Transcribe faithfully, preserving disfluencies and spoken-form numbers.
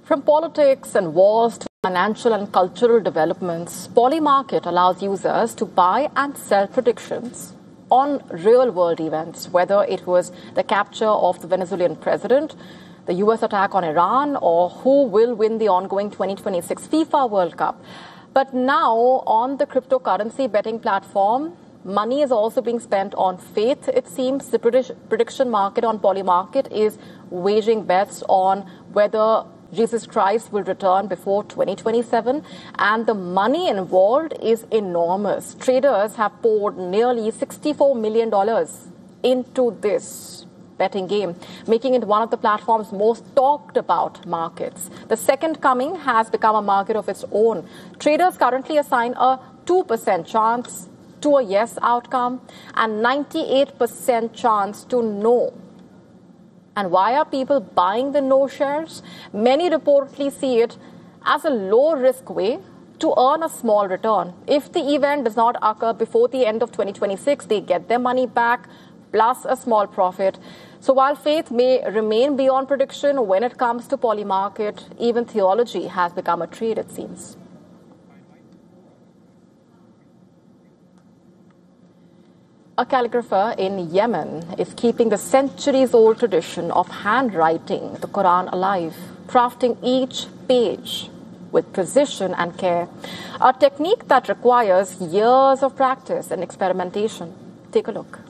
From politics and wars to financial and cultural developments, Polymarket allows users to buy and sell predictions on real-world events, whether it was the capture of the Venezuelan president, the U S attack on Iran, or who will win the ongoing twenty twenty-six FIFA World Cup. But now, on the cryptocurrency betting platform, money is also being spent on faith, it seems. The prediction market on Polymarket is waging bets on whether Jesus Christ will return before twenty twenty-seven, and the money involved is enormous. Traders have poured nearly sixty-four million dollars into this betting game, making it one of the platform's most talked about markets. The second coming has become a market of its own. Traders currently assign a two percent chance to a yes outcome and ninety-eight percent chance to no. And why are people buying the no shares? Many reportedly see it as a low-risk way to earn a small return. If the event does not occur before the end of twenty twenty-six, they get their money back plus a small profit. So while faith may remain beyond prediction, when it comes to Polymarket, even theology has become a trade, it seems. A calligrapher in Yemen is keeping the centuries-old tradition of handwriting the Quran alive, crafting each page with precision and care, a technique that requires years of practice and experimentation. Take a look.